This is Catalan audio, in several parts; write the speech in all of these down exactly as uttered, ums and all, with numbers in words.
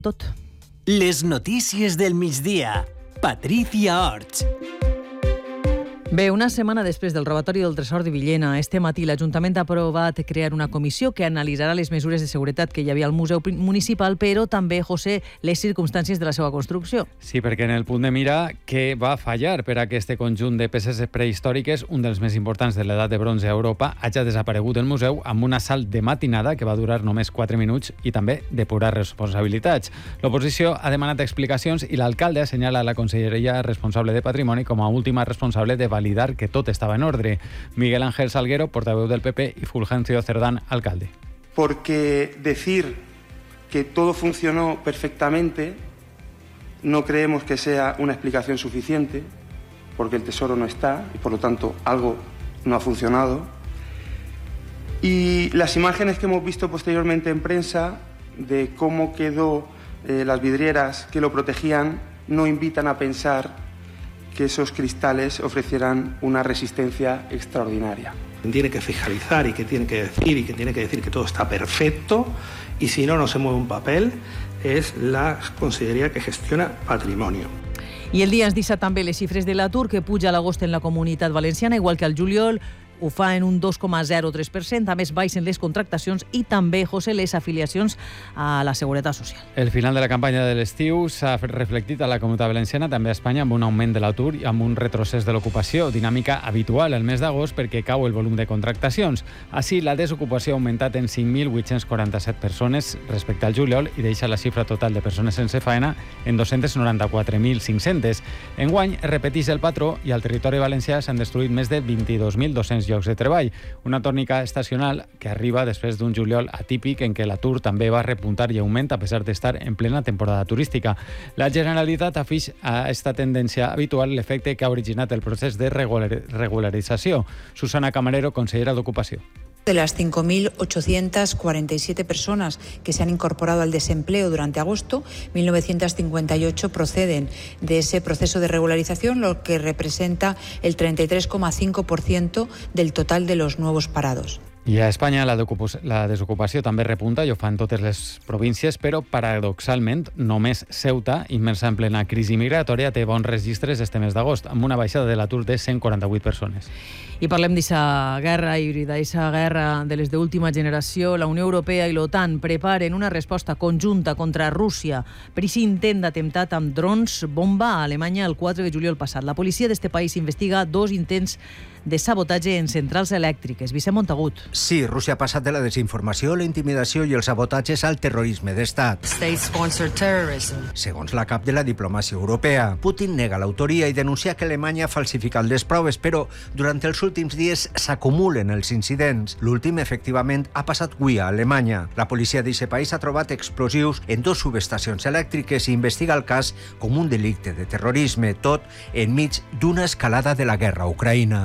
tot. Les notícies del migdia. Patricia Orts. Bé, una setmana després del robatori del tresor de Villena, este matí l'Ajuntament ha aprovat crear una comissió que analitzarà les mesures de seguretat que hi havia al Museu Municipal, però també, José, les circumstàncies de la seva construcció. Sí, perquè en el punt de mira que va fallar per a que este conjunt de peces prehistòriques, un dels més importants de l'edat de bronze a Europa, hagi desaparegut del museu amb un assalt de matinada que va durar només quatre minuts i també depurar responsabilitats. L'oposició ha demanat explicacions i l'alcalde assenyala la conselleria responsable de Patrimoni com a última responsable de validar que tot estava en ordre. Miguel Ángel Salguero, portaveu del P P, y Fulgencio Cerdán, alcalde. Porque decir que todo funcionó perfectamente no creemos que sea una explicación suficiente, porque el tesoro no está y por lo tanto algo no ha funcionado. Y las imágenes que hemos visto posteriormente en prensa de cómo quedó eh, las vidrieras que lo protegían no invitan a pensar que esos cristales ofrecieran una resistencia extraordinaria. Tiene que fiscalizar y que tiene que decir y que tiene que decir que todo está perfecto y si no, no se mueve un papel, es la conselleria que gestiona patrimonio. I el dia ens deixa també les xifres de l'atur que puja a l'agost en la Comunitat Valenciana, igual que al juliol, ho fa en un dos coma zero tres per cent, a més baixen les contractacions i també, José, les afiliacions a la Seguretat Social. El final de la campanya de l'estiu s'ha reflectit a la Comunitat Valenciana, també a Espanya, amb un augment de l'atur i amb un retrocés de l'ocupació, dinàmica habitual el mes d'agost perquè cau el volum de contractacions. Així, la desocupació ha augmentat en cinc mil vuit-cents quaranta-set persones respecte al juliol i deixa la xifra total de persones sense feina en dos-cents noranta-quatre mil cinc-cents. Enguany, es repeteix el patró i al territori valencià s'han destruït més de vint-i-dos mil dos-cents llocs de treball, una tònica estacional que arriba després d'un juliol atípic en què l'atur també va repuntar i augmenta a pesar d'estar en plena temporada turística. La Generalitat afix a aquesta tendència habitual l'efecte que ha originat el procés de regularització. Susana Camarero, consellera d'Ocupació. De las cinco mil ochocientas cuarenta y siete personas que se han incorporado al desempleo durante agosto, mil novecientas cincuenta y ocho proceden de ese proceso de regularización, lo que representa el treinta y tres coma cinco por ciento del total de los nuevos parados. I a Espanya la, la desocupació també repunta i ho fan totes les províncies, però paradoxalment només Ceuta, immersa en plena crisi migratòria, té bons registres este mes d'agost, amb una baixada de l'atur de cent quaranta-vuit persones. I parlem d'aquesta guerra híbrida, d'aquesta guerra de les d'última generació. La Unió Europea i l'OTAN preparen una resposta conjunta contra Rússia per aquest intent d'atemptat amb drons bomba a Alemanya el quatre de juliol passat. La policia d'este país investiga dos intents de sabotatge en centrals elèctriques. Vicent Montagut. Sí, Rússia ha passat de la desinformació, la intimidació i els sabotatges al terrorisme d'estat. Segons la cap de la diplomàcia europea, Putin nega l'autoria i denuncia que Alemanya ha falsificat les proves, però durant els últims dies s'acumulen els incidents. L'últim, efectivament, ha passat avui a Alemanya. La policia d'aquest país ha trobat explosius en dos subestacions elèctriques i investiga el cas com un delicte de terrorisme, tot enmig d'una escalada de la guerra a Ucraïna.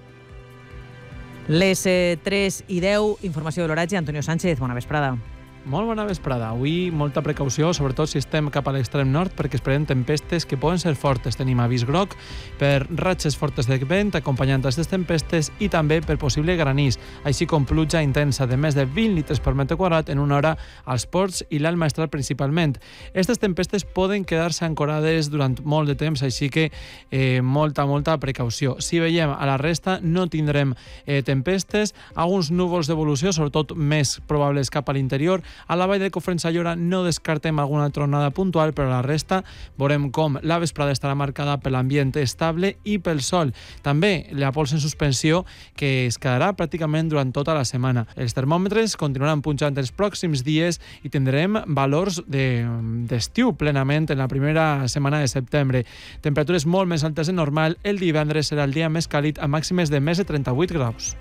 Les tres i deu, informació de l'horatge. Antonio Sánchez, bona vesprada. Molt bona vesprada. Avui molta precaució, sobretot si estem cap a l'extrem nord, perquè esperem tempestes que poden ser fortes. Tenim avís groc per ratxes fortes de vent acompanyant aquestes tempestes i també per possible granís, així com pluja intensa de més de vint litres per metre quadrat en una hora als ports i l'alt maestrat principalment. Aquestes tempestes poden quedar-se ancorades durant molt de temps, així que eh, molta, molta precaució. Si veiem a la resta, no tindrem eh, tempestes, alguns núvols d'evolució, sobretot més probables cap a l'interior. A la vall de Cofrents-Ayora no descartem alguna tronada puntual, però a la resta veurem com la vesprada estarà marcada per l'ambient estable i pel sol. També la pols en suspensió, que es quedarà pràcticament durant tota la setmana. Els termòmetres continuaran punxant els pròxims dies i tindrem valors de, d'estiu plenament en la primera setmana de setembre. Temperatures molt més altes de normal. El divendres serà el dia més càlid amb màximes de més de trenta-vuit graus.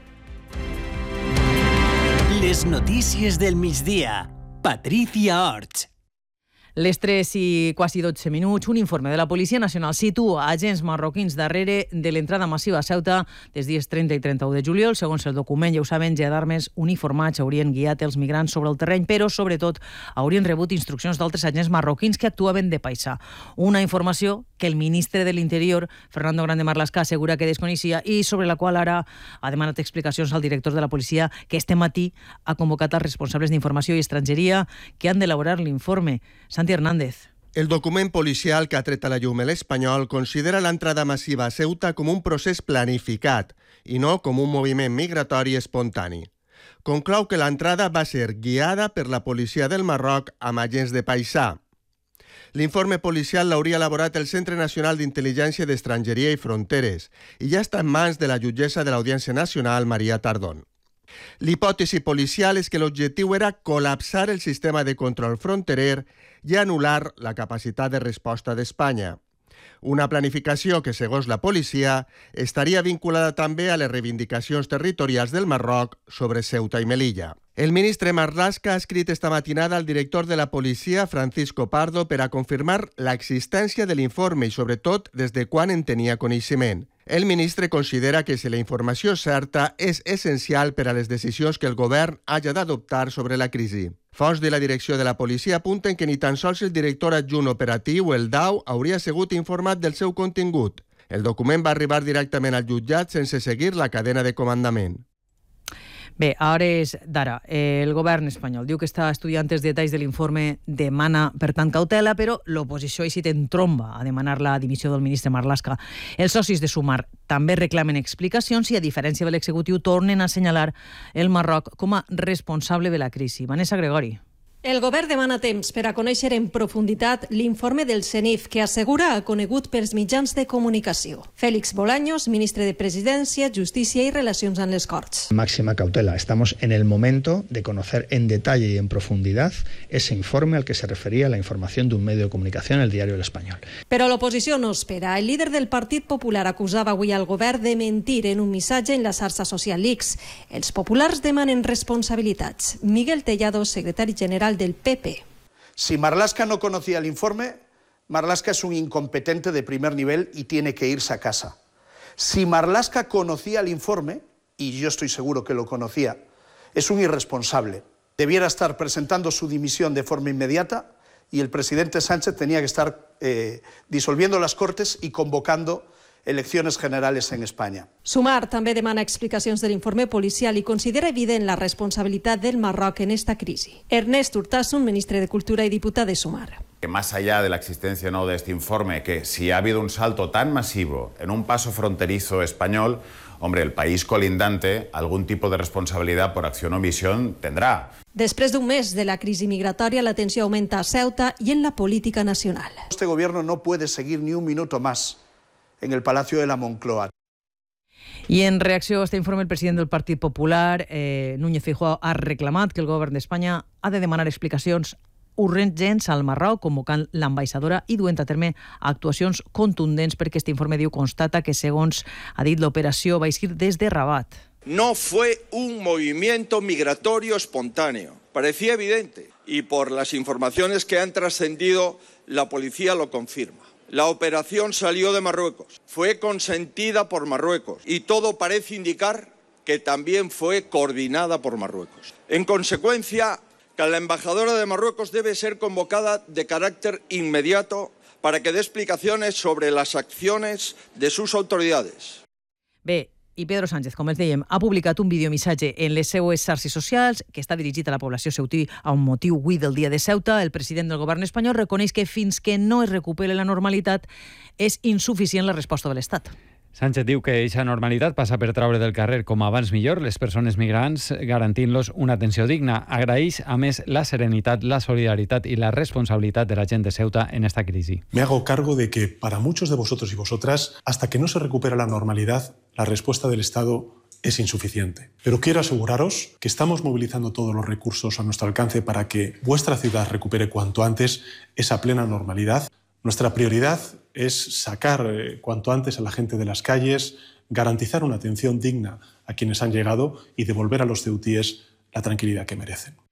Les notícies del migdia. Patricia Orts. Les tres i quasi dotze minuts, un informe de la Policia Nacional situa agents marroquins darrere de l'entrada massiva a Ceuta des dies trenta i trenta-u de juliol. Segons el document, ja ho saben, gendarmes uniformats haurien guiat els migrants sobre el terreny, però sobretot haurien rebut instruccions d'altres agents marroquins que actuaven de paisà. Una informació que el ministre de l'Interior, Fernando Grande Marlaska, assegura que desconeixia i sobre la qual ara ha demanat explicacions al director de la policia, que este matí ha convocat als responsables d'informació i estrangeria que han d'elaborar l'informe. Santi Hernández. El document policial que ha tret a la llum l'Espanyol considera l'entrada massiva a Ceuta com un procés planificat i no com un moviment migratori espontani. Conclou que l'entrada va ser guiada per la policia del Marroc amb agents de paisà. L'informe policial l'hauria elaborat el Centre Nacional d'Intel·ligència d'Estrangeria i Fronteres i ja està en mans de la jutgessa de l'Audiència Nacional, Maria Tardón. L'hipòtesi policial és que l'objectiu era col·lapsar el sistema de control fronterer i anul·lar la capacitat de resposta d'Espanya. Una planificació que, segons la policia, estaria vinculada també a les reivindicacions territorials del Marroc sobre Ceuta i Melilla. El ministre Marlaska ha escrit esta matinada al director de la policia, Francisco Pardo, per a confirmar l'existència de l'informe i, sobretot, des de quan en tenia coneixement. El ministre considera que si la informació és certa és essencial per a les decisions que el govern hagi d'adoptar sobre la crisi. Fonts de la direcció de la policia apunten que ni tan sols el director adjunt operatiu, el D A U, hauria sigut informat del seu contingut. El document va arribar directament al jutjat sense seguir la cadena de comandament. Bé, a hores d'ara, el govern espanyol diu que està estudiant els detalls de l'informe, demana, per tant, cautela, però l'oposició així en tromba a demanar la dimissió del ministre Marlaska. Els socis de Sumar també reclamen explicacions i, a diferència de l'executiu, tornen a assenyalar el Marroc com a responsable de la crisi. Vanessa Gregori. El govern demana temps per a conèixer en profunditat l'informe del CENIF, que assegura ha conegut pels mitjans de comunicació. Félix Bolaños, ministre de Presidència, Justícia y Relacions amb les Corts. Máxima cautela. Estamos en el momento de conocer en detalle y en profundidad ese informe al que se refería la información de un medio de comunicación, el diario El Español. Però l'oposició no espera. El líder del Partit Popular acusava avui al govern de mentir en un missatge en la xarxa social X. Els populars demanen responsabilitats. Miguel Tellado, secretari general del P P. Si Marlaska no conocía el informe, Marlaska es un incompetente de primer nivel y tiene que irse a casa. Si Marlaska conocía el informe, y yo estoy seguro que lo conocía, es un irresponsable. Debiera estar presentando su dimisión de forma inmediata y el presidente Sánchez tenía que estar eh, disolviendo las Cortes y convocando eleccions generals en Espanya. Sumar també demana explicacions de l'informe policial i considera evident la responsabilitat del Marroc en esta crisi. Ernest Urtasun, ministre de Cultura y diputat de Sumar. Que más allá de la existencia o no de este informe, que si ha habido un salto tan masivo en un paso fronterizo español, hombre, el país colindante algún tipo de responsabilidad por acción o omisión tendrá. Després d'un mes de la crisi migratòria, la tensió augmenta a Ceuta i en la política nacional. Este gobierno no puede seguir ni un minuto más en el Palacio de la Moncloa. I en reacció a este informe, el president del Partit Popular, eh, Núñez Feijóo, ha reclamat que el govern d'Espanya ha de demanar explicacions urgents al Marroc, convocant l'ambaixadora i duent a terme actuacions contundents, perquè este informe diu constata que, segons ha dit, l'operació va eixir des de Rabat. No fue un movimiento migratorio espontáneo. Parecía evidente y por las informaciones que han trascendido, la policía lo confirma. La operación salió de Marruecos, fue consentida por Marruecos y todo parece indicar que también fue coordinada por Marruecos. En consecuencia, que la embajadora de Marruecos debe ser convocada de carácter inmediato para que dé explicaciones sobre las acciones de sus autoridades. Bé, i Pedro Sánchez, com els dèiem, ha publicat un videomissatge en les seues xarxes socials que està dirigit a la població ceutí a un motiu avui del Dia de Ceuta. El president del govern espanyol reconeix que fins que no es recupere la normalitat és insuficient la resposta de l'Estat. Sánchez diu que aquesta normalitat passa per traure del carrer com abans millor les persones migrants, garantint-los una atenció digna. Agraeix, a més, la serenitat, la solidaritat i la responsabilitat de la gent de Ceuta en esta crisi. Me hago cargo de que para muchos de vosotros y vosotras, hasta que no se recupera la normalidad, la respuesta del Estado es insuficiente. Pero quiero aseguraros que estamos movilizando todos los recursos a nuestro alcance para que vuestra ciudad recupere cuanto antes esa plena normalidad. Nuestra prioridad es sacar eh, cuanto antes a la gente de las calles, garantizar una atención digna a quienes han llegado y devolver a los ceutíes la tranquilidad que merecen.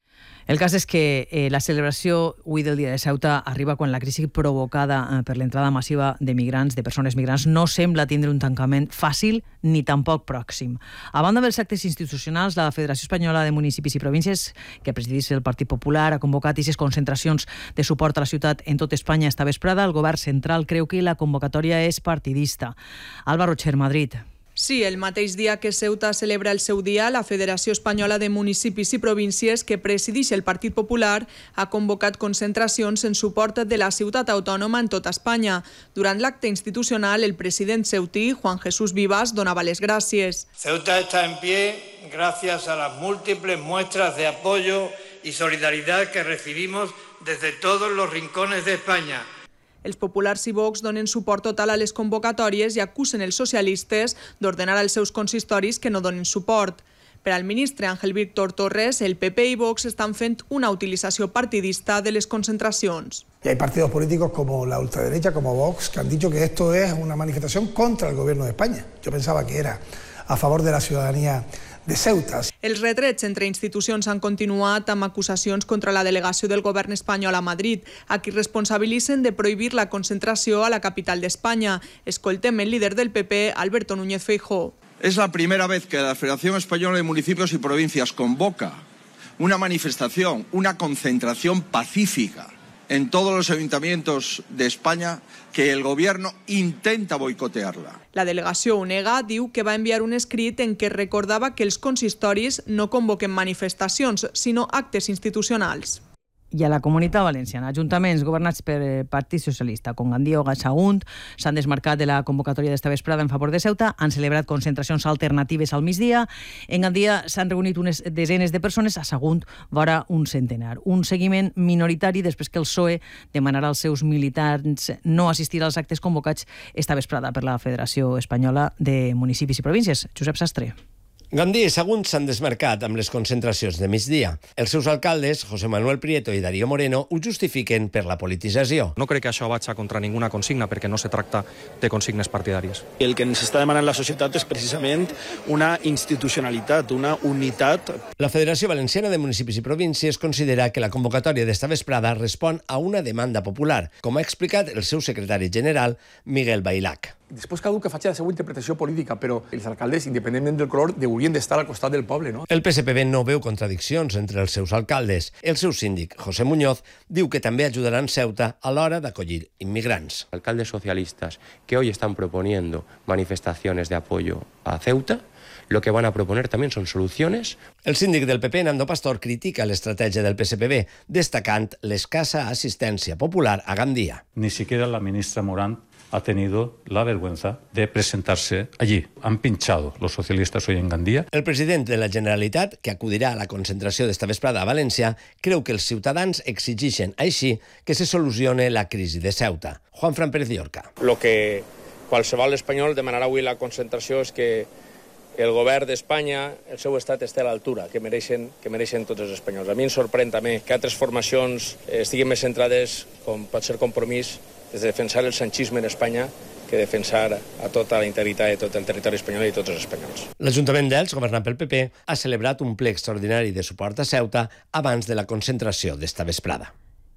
El cas és que eh, la celebració avui del Dia de Ceuta arriba quan la crisi provocada eh, per l'entrada massiva de migrants, de persones migrants, no sembla tindre un tancament fàcil ni tampoc pròxim. A banda dels actes institucionals, la Federació Espanyola de Municipis i Províncies, que presideix el Partit Popular, ha convocat aquestes concentracions de suport a la ciutat en tot Espanya esta vesprada. El govern central creu que la convocatòria és partidista. Alba Rocher, Madrid. Sí, el mateix dia que Ceuta celebra el seu dia, la Federació Espanyola de Municipis i Províncies, que presideix el Partit Popular, ha convocat concentracions en suport de la ciutat autònoma en tota Espanya. Durant l'acte institucional, el president ceutí, Juan Jesús Vivas, donava les gràcies. Ceuta está en pie gracias a las múltiples muestras de apoyo y solidaridad que recibimos desde todos los rincones de España. Els populars i Vox donen suport total a les convocatòries i acusen els socialistes d'ordenar als seus consistoris que no donen suport. Per al ministre Ángel Víctor Torres, el P P i Vox estan fent una utilització partidista de les concentracions. Y hay partidos políticos como la ultraderecha, como Vox, que han dicho que esto es una manifestación contra el gobierno de España. Yo pensaba que era a favor de la ciudadanía de Ceuta. Els retrets entre institucions han continuat amb acusacions contra la delegació del govern espanyol a Madrid, a qui responsabilitzen de prohibir la concentració a la capital d'Espanya. Escoltem el líder del P P, Alberto Núñez Feijóo. Es la primera vez que la Federación Española de Municipios y Provincias convoca una manifestación, una concentración pacífica en todos los ayuntamientos de España que el gobierno intenta boicotearla. La delegació ho nega, diu que va enviar un escrit en què recordava que els consistoris no convoquen manifestacions, sinó actes institucionals. I a la Comunitat Valenciana, ajuntaments governats per el Partit Socialista, com Gandia o Sagunt, s'han desmarcat de la convocatòria d'esta vesprada en favor de Ceuta, han celebrat concentracions alternatives al migdia. En Gandia s'han reunit unes desenes de persones, a Sagunt vora un centenar. Un seguiment minoritari després que el P S O E demanarà als seus militants no assistir als actes convocats esta vesprada per la Federació Espanyola de Municipis i Províncies. Josep Sastre. Gandia i Sagunt s'han desmarcat amb les concentracions de migdia. Els seus alcaldes, José Manuel Prieto i Darío Moreno, ho justifiquen per la politització. No crec que això vagi contra ninguna consigna, perquè no se tracta de consignes partidàries. El que ens està demanant la societat és precisament una institucionalitat, una unitat. La Federació Valenciana de Municipis i Províncies considera que la convocatòria d'esta vesprada respon a una demanda popular, com ha explicat el seu secretari general, Miguel Bailac. Després cada un que faci la seva interpretació política, però els alcaldes, independentment del color, haurien d'estar al costat del poble, no? El P S P B no veu contradiccions entre els seus alcaldes. El seu síndic, José Muñoz, diu que també ajudaran Ceuta a l'hora d'acollir inmigrants. Alcaldes socialistas que hoy están proponiendo manifestaciones de apoyo a Ceuta, lo que van a proponer también son soluciones. El síndic del P P, Nando Pastor, critica l'estratègia del P S P B, destacant l'escassa assistència popular a Gandia. Ni siquiera la ministra Morant ha tenido la vergüenza de presentarse allí. Han pinchado los socialistas hoy en Gandia. El president de la Generalitat, que acudirà a la concentració d'esta vesprada a València, creu que els ciutadans exigeixen així que se solucione la crisi de Ceuta. Juanfran Pérez Llorca. Lo que qualsevol espanyol demanarà avui la concentració és que el govern d'Espanya, el seu estat, esté a l'altura que mereixen, que mereixen tots els espanyols. A mi em sorprèn també que altres formacions estiguin més centrades, com pot ser Compromís, des de defensar el sanchisme en Espanya que defensar a tota la integritat de tot el territori espanyol i tots els espanyols. L'Ajuntament d'Elx, governat pel P P, ha celebrat un ple extraordinari de suport a Ceuta abans de la concentració d'esta vesprada.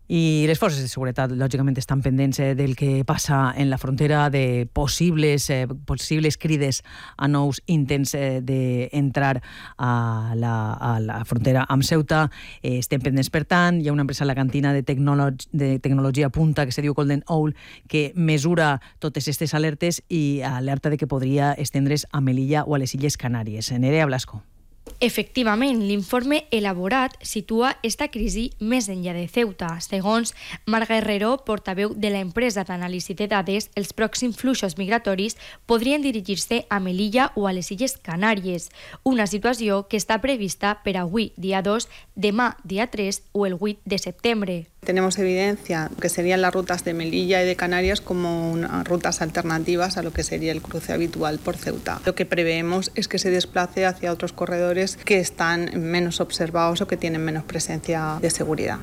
I les forces de seguretat, lògicament, estan pendents eh, del que passa en la frontera, de possibles, eh, possibles crides a nous intents eh, d'entrar a la, a la frontera amb Ceuta. Eh, estem pendents, per tant, hi ha una empresa alacantina de, tecnolog de tecnologia punta que se diu Golden Owl, que mesura totes aquestes alertes i alerta de que podria estendre's a Melilla o a les Illes Canàries. Nerea Blasco. Efectivament, l'informe elaborat situa esta crisi més enllà de Ceuta. Segons Marga Herrero, portaveu de l'empresa d'anàlisi de dades, els pròxims fluxos migratoris podrien dirigir-se a Melilla o a les Illes Canàries, una situació que està prevista per avui, dia dos, demà, dia tres o el vuit de setembre. Tenemos evidencia que serían las rutas de Melilla y de Canarias como unas rutas alternativas a lo que sería el cruce habitual por Ceuta. Lo que preveemos es que se desplace hacia otros corredores que están menos observados o que tienen menos presencia de seguridad.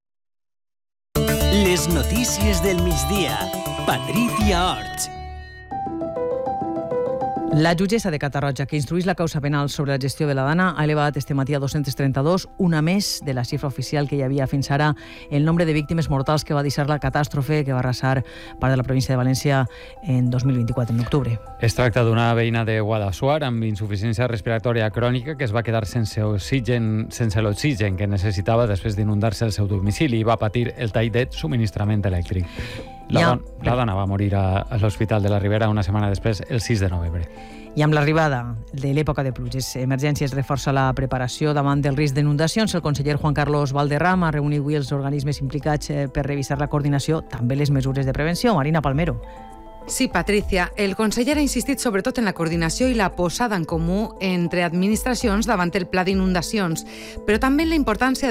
Les notícies del migdia. Patricia Orts. La jutgessa de Catarroja, que instruís la causa penal sobre la gestió de la Dana, ha elevat este matí a dos-cents trenta-dos, una més de la xifra oficial que hi havia fins ara, el nombre de víctimes mortals que va deixar la catàstrofe que va arrasar part de la província de València en dos mil vint-i-quatre, en octubre. Es tracta d'una veïna de Guadassuar amb insuficiència respiratòria crònica que es va quedar sense oxigen, sense l'oxigen que necessitava després d'inundar-se el seu domicili i va patir el tall de subministrament elèctric. La, ja, don, la dona va morir a, a l'Hospital de la Ribera una setmana després, el sis de novembre. I amb l'arribada de l'època de pluges, Emergències reforça la preparació davant del risc d'inundacions. El conseller Juan Carlos Valderrama ha reunit avui els organismes implicats per revisar la coordinació, també les mesures de prevenció. Marina Palmero. Sí, Patricia. El conseller ha insistit sobretot en la coordinació i la posada en comú entre administracions davant el pla d'inundacions, però també en la importància